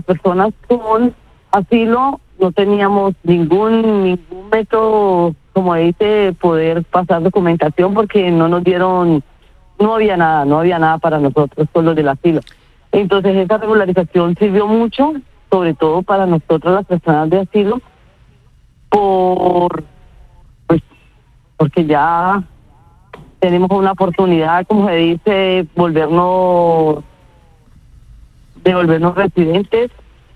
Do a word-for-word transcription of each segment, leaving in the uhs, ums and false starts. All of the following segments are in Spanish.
personas con asilo no teníamos ningún ningún método, como dice, poder pasar documentación porque no nos dieron, no había nada, no había nada para nosotros con los del asilo. Entonces esa regularización sirvió mucho, sobre todo para nosotros las personas de asilo, por pues porque ya tenemos una oportunidad, como se dice, volvernos de volvernos residentes.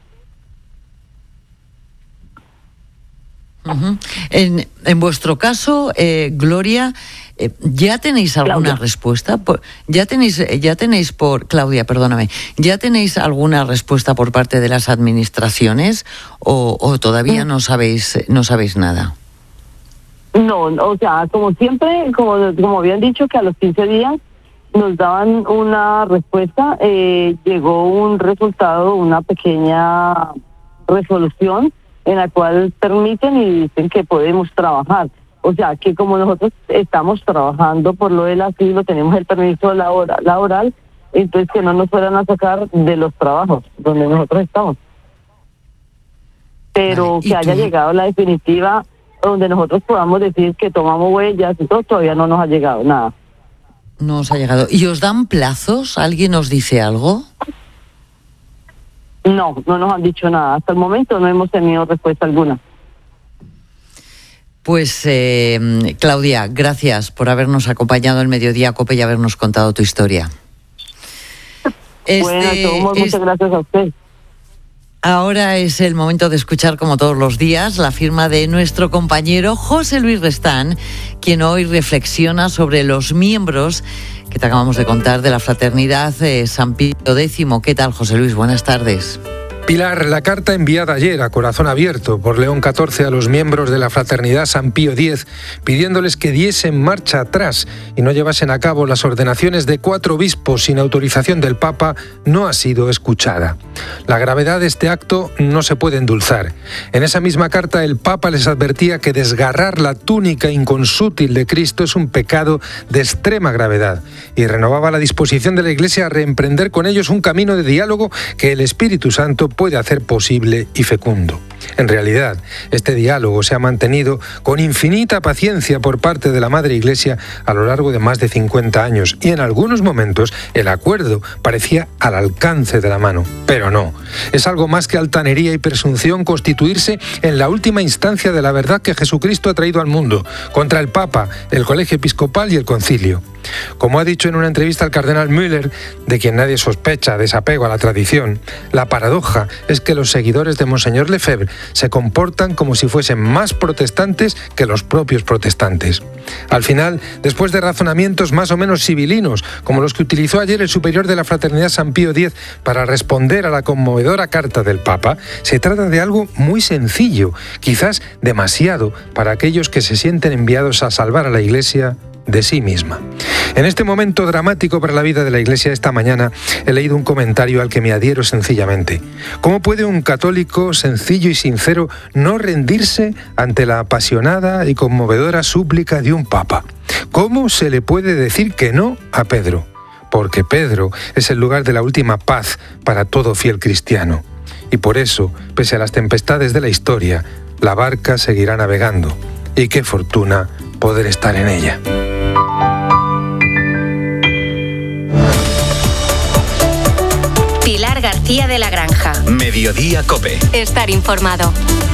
Uh-huh. En, en vuestro caso, eh, Gloria, eh, ¿ya tenéis alguna Claudia. respuesta? Por, ¿Ya tenéis, ya tenéis por Claudia, perdóname, ¿ya tenéis alguna respuesta por parte de las administraciones o, o todavía no sabéis, no sabéis nada? No, o sea, como siempre, como, como habían dicho que a los quince días nos daban una respuesta, eh, llegó un resultado, una pequeña resolución en la cual permiten y dicen que podemos trabajar. O sea, que como nosotros estamos trabajando por lo del asilo, tenemos el permiso laboral, laboral entonces que no nos fueran a sacar de los trabajos donde nosotros estamos. Pero Vale, que haya tú? llegado la definitiva donde nosotros podamos decir que tomamos huellas y todo, todavía no nos ha llegado nada. No os ha llegado. ¿Y os dan plazos? ¿Alguien os dice algo? No, no nos han dicho nada. Hasta el momento no hemos tenido respuesta alguna. Pues, eh, Claudia, gracias por habernos acompañado en Mediodía Cope y habernos contado tu historia. Este, bueno, de todos modos, muchas es- gracias a usted. Ahora es el momento de escuchar, como todos los días, la firma de nuestro compañero José Luis Restán, quien hoy reflexiona sobre los miembros que te acabamos de contar de la Fraternidad eh, San Pío X. ¿Qué tal, José Luis? Buenas tardes. Pilar, la carta enviada ayer a corazón abierto por León catorce a los miembros de la Fraternidad San Pío X, pidiéndoles que diesen marcha atrás y no llevasen a cabo las ordenaciones de cuatro obispos sin autorización del Papa, no ha sido escuchada. La gravedad de este acto no se puede endulzar. En esa misma carta el Papa les advertía que desgarrar la túnica inconsútil de Cristo es un pecado de extrema gravedad y renovaba la disposición de la Iglesia a reemprender con ellos un camino de diálogo que el Espíritu Santo puede hacer posible y fecundo. En realidad, este diálogo se ha mantenido con infinita paciencia por parte de la Madre Iglesia a lo largo de más de cincuenta años y en algunos momentos el acuerdo parecía al alcance de la mano. Pero no, es algo más que altanería y presunción constituirse en la última instancia de la verdad que Jesucristo ha traído al mundo, contra el Papa, el Colegio Episcopal y el Concilio. Como ha dicho en una entrevista al cardenal Müller, de quien nadie sospecha desapego a la tradición, la paradoja es que los seguidores de Monseñor Lefebvre se comportan como si fuesen más protestantes que los propios protestantes. Al final, después de razonamientos más o menos civilinos, como los que utilizó ayer el superior de la Fraternidad San Pío X para responder a la conmovedora carta del Papa, se trata de algo muy sencillo, quizás demasiado para aquellos que se sienten enviados a salvar a la Iglesia de sí misma. En este momento dramático para la vida de la Iglesia, esta mañana he leído un comentario al que me adhiero sencillamente. ¿Cómo puede un católico sencillo y sincero no rendirse ante la apasionada y conmovedora súplica de un papa? ¿Cómo se le puede decir que no a Pedro? Porque Pedro es el lugar de la última paz para todo fiel cristiano. Y por eso, pese a las tempestades de la historia, la barca seguirá navegando. Y qué fortuna poder estar en ella. Pilar García de la Granja. Mediodía Cope. Estar informado.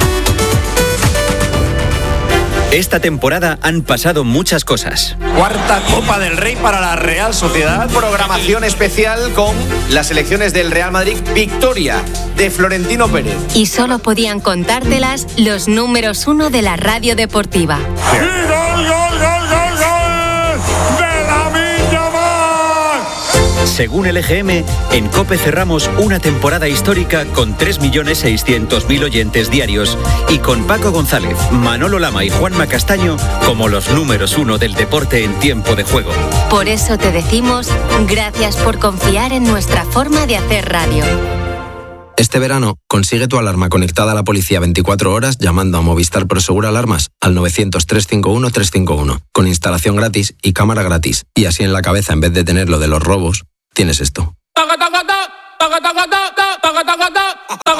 Esta temporada han pasado muchas cosas. Cuarta Copa del Rey para la Real Sociedad. Programación especial con las selecciones del Real Madrid. Victoria de Florentino Pérez. Y solo podían contártelas los números uno de la radio deportiva. ¡Y gol, gol, gol, gol, gol! ¡De Lamine Yamal! Según el E G M, en COPE cerramos una temporada histórica con tres millones seiscientos mil oyentes diarios y con Paco González, Manolo Lama y Juanma Castaño como los números uno del deporte en tiempo de juego. Por eso te decimos gracias por confiar en nuestra forma de hacer radio. Este verano, consigue tu alarma conectada a la policía veinticuatro horas llamando a Movistar Prosegur Alarmas al novecientos, trescientos cincuenta y uno, trescientos cincuenta y uno, con instalación gratis y cámara gratis. Y así en la cabeza, en vez de tener lo de los robos, tienes esto.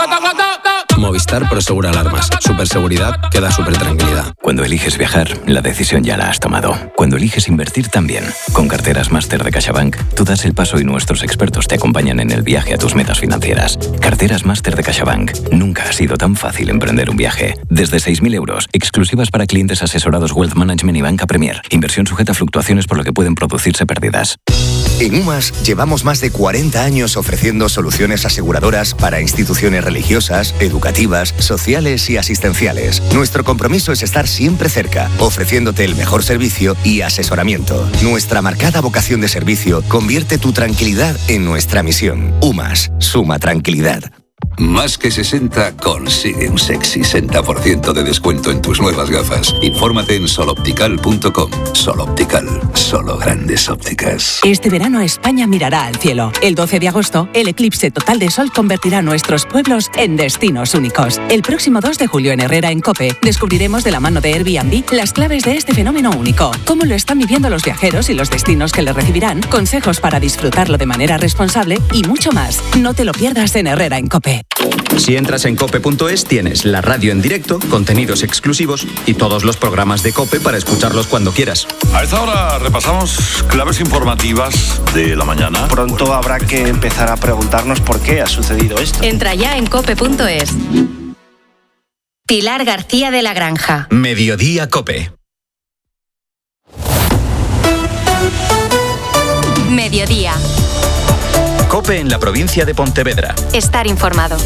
Movistar Prosegura Alarmas. Superseguridad que da supertranquilidad. Cuando eliges viajar, la decisión ya la has tomado. Cuando eliges invertir también. Con Carteras Máster de CaixaBank, tú das el paso y nuestros expertos te acompañan en el viaje a tus metas financieras. Carteras Máster de CaixaBank. Nunca ha sido tan fácil emprender un viaje. Desde seis mil euros, exclusivas para clientes asesorados Wealth Management y Banca Premier. Inversión sujeta a fluctuaciones por lo que pueden producirse pérdidas. En UMAS llevamos más de cuarenta años ofreciendo soluciones aseguradoras para instituciones religiosas, educativas, sociales y asistenciales. Nuestro compromiso es estar siempre cerca, ofreciéndote el mejor servicio y asesoramiento. Nuestra marcada vocación de servicio convierte tu tranquilidad en nuestra misión. UMAS, suma tranquilidad. Más que sesenta consigue un sexy sesenta por ciento de descuento en tus nuevas gafas. Infórmate en soloptical punto com. Soloptical, solo grandes ópticas. Este verano España mirará al cielo. El doce de agosto, el eclipse total de sol convertirá nuestros pueblos en destinos únicos. El próximo dos de julio en Herrera, en COPE, descubriremos de la mano de Airbnb las claves de este fenómeno único. Cómo lo están viviendo los viajeros y los destinos que le recibirán, consejos para disfrutarlo de manera responsable y mucho más. No te lo pierdas en Herrera, en COPE. Si entras en cope punto es, tienes la radio en directo, contenidos exclusivos y todos los programas de COPE para escucharlos cuando quieras. A esta hora repasamos claves informativas de la mañana. Pronto habrá que empezar a preguntarnos por qué ha sucedido esto. Entra ya en cope punto es. Pilar García de la Granja. Mediodía COPE. Mediodía. COPE en la provincia de Pontevedra. Estar informado.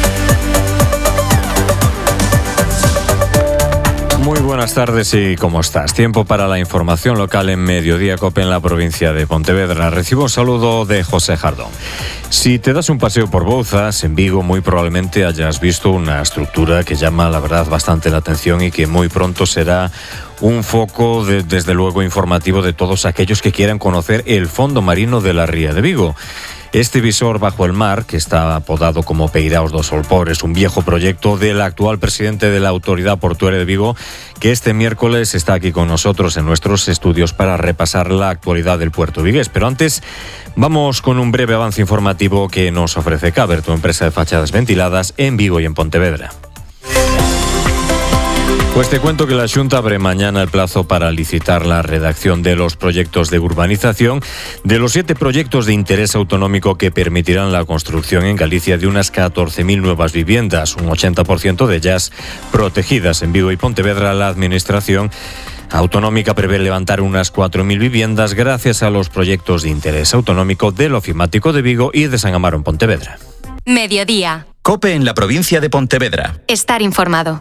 Muy buenas tardes y ¿cómo estás? Tiempo para la información local en Mediodía COPE en la provincia de Pontevedra. Recibo un saludo de José Jardón. Si te das un paseo por Bouzas, en Vigo, muy probablemente hayas visto una estructura que llama, la verdad, bastante la atención y que muy pronto será un foco, de, desde luego, informativo de todos aquellos que quieran conocer el fondo marino de la Ría de Vigo. Este visor bajo el mar, que está apodado como Peiraos do Solpor, es un viejo proyecto del actual presidente de la Autoridad Portuaria de Vigo, que este miércoles está aquí con nosotros en nuestros estudios para repasar la actualidad del puerto vigués. Pero antes, vamos con un breve avance informativo que nos ofrece Caber, tu empresa de fachadas ventiladas en Vigo y en Pontevedra. Pues te cuento que la Xunta abre mañana el plazo para licitar la redacción de los proyectos de urbanización de los siete proyectos de interés autonómico que permitirán la construcción en Galicia de unas catorce mil nuevas viviendas, un ochenta por ciento de ellas protegidas. En Vigo y Pontevedra, la Administración autonómica prevé levantar unas cuatro mil viviendas gracias a los proyectos de interés autonómico del Ofimático de Vigo y de San Amaro en Pontevedra. Mediodía. COPE en la provincia de Pontevedra. Estar informado.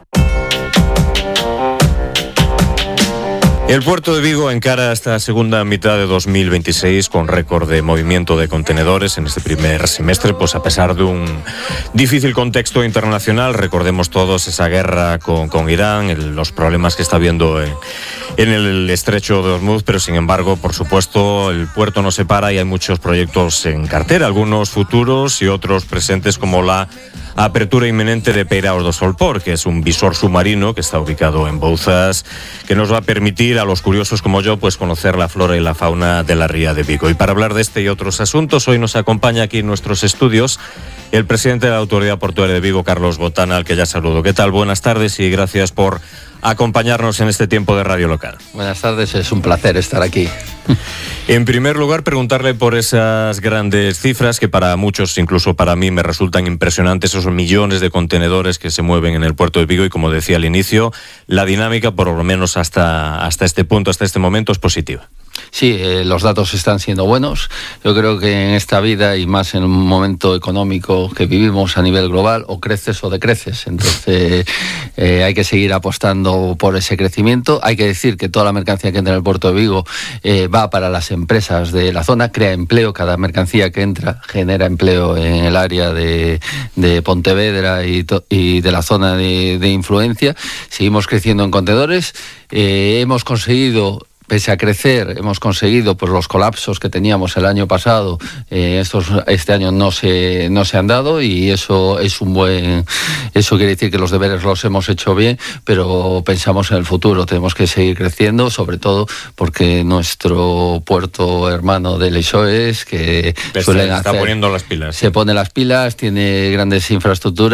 El puerto de Vigo encara esta segunda mitad de dos mil veintiséis con récord de movimiento de contenedores en este primer semestre, pues a pesar de un difícil contexto internacional. Recordemos todos esa guerra con, con Irán, el, los problemas que está habiendo en, en el estrecho de Hormuz, pero sin embargo, por supuesto, el puerto no se para y hay muchos proyectos en cartera, algunos futuros y otros presentes, como la apertura inminente de Peiraos do Solpor, que es un visor submarino que está ubicado en Bouzas, que nos va a permitir a los curiosos como yo pues conocer la flora y la fauna de la Ría de Vigo. Y para hablar de este y otros asuntos, hoy nos acompaña aquí en nuestros estudios el presidente de la Autoridad Portuaria de Vigo, Carlos Botana, al que ya saludo. ¿Qué tal? Buenas tardes y gracias por acompañarnos en este tiempo de radio local. Buenas tardes, es un placer estar aquí. En primer lugar, preguntarle por esas grandes cifras que para muchos, incluso para mí, me resultan impresionantes, esos millones de contenedores que se mueven en el puerto de Vigo y, como decía al inicio, la dinámica, por lo menos hasta, hasta este punto, hasta este momento, es positiva. Sí, eh, los datos están siendo buenos. Yo creo que en esta vida y más en un momento económico que vivimos a nivel global, o creces o decreces. Entonces eh, hay que seguir apostando por ese crecimiento. Hay que decir que toda la mercancía que entra en el puerto de Vigo eh, va para las empresas de la zona, crea empleo. Cada mercancía que entra genera empleo en el área de, de Pontevedra y, to, y de la zona de, de influencia. Seguimos creciendo en contenedores. Eh, hemos conseguido... Pese a crecer, hemos conseguido pues los colapsos que teníamos el año pasado, eh, estos este año no se no se han dado, y eso es un buen eso quiere decir que los deberes los hemos hecho bien, pero pensamos en el futuro, tenemos que seguir creciendo, sobre todo porque nuestro puerto hermano de Leixoes, que se suelen está hacer, poniendo las pilas. Se pone las pilas, tiene grandes infraestructuras.